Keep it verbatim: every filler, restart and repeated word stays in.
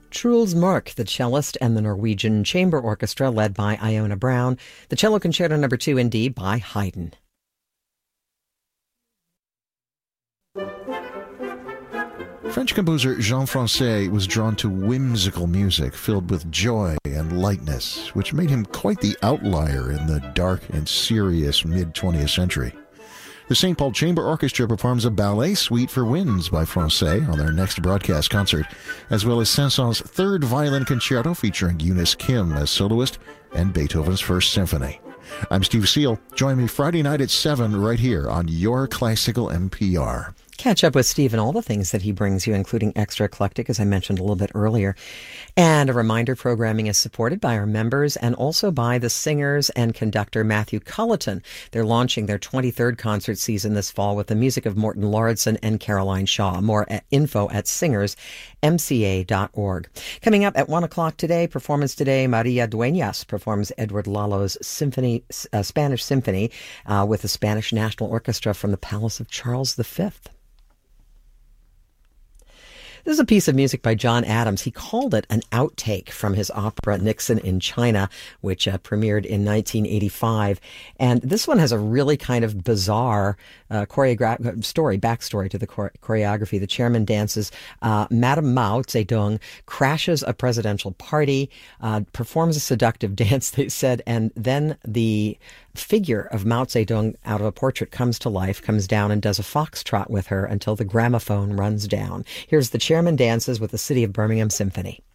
Truls Mørk, the cellist, and the Norwegian Chamber Orchestra led by Iona Brown. The Cello Concerto Number two in D by Haydn. French composer Jean Francais was drawn to whimsical music filled with joy and lightness, which made him quite the outlier in the dark and serious mid-twentieth century. The Saint Paul Chamber Orchestra performs a ballet suite for winds by Francais on their next broadcast concert, as well as Saint-Saëns' third violin concerto featuring Eunice Kim as soloist and Beethoven's First Symphony. I'm Steve Seal. Join me Friday night at seven right here on Your Classical N P R. Catch up with Steve and all the things that he brings you, including Extra Eclectic, as I mentioned a little bit earlier. And a reminder, programming is supported by our members and also by the singers and conductor Matthew Culleton. They're launching their twenty-third concert season this fall with the music of Morton Lauridsen and Caroline Shaw. More at info at singers m c a dot org. Coming up at one o'clock today, Performance Today, Maria Dueñas performs Edward Lalo's symphony, uh, Spanish Symphony uh, with the Spanish National Orchestra from the Palace of Charles the Fifth. This is a piece of music by John Adams. He called it an outtake from his opera Nixon in China, which uh, premiered in nineteen eighty-five. And this one has a really kind of bizarre uh, choreograph- story, backstory to the chore- choreography. The chairman dances uh, Madame Mao Zedong, crashes a presidential party, uh, performs a seductive dance, they said, and then the figure of Mao Zedong out of a portrait comes to life, comes down and does a foxtrot with her until the gramophone runs down. Here's the chairman dances with the City of Birmingham Symphony.